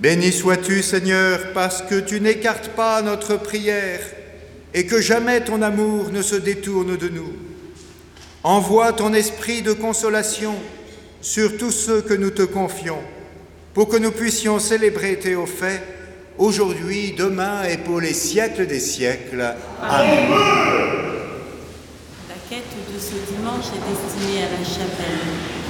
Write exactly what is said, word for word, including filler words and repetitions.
Béni sois-tu, Seigneur, parce que tu n'écartes pas notre prière et que jamais ton amour ne se détourne de nous. Envoie ton esprit de consolation sur tous ceux que nous te confions, pour que nous puissions célébrer tes hauts faits, aujourd'hui, demain et pour les siècles des siècles. Amen. La quête de ce dimanche est destinée à la chapelle.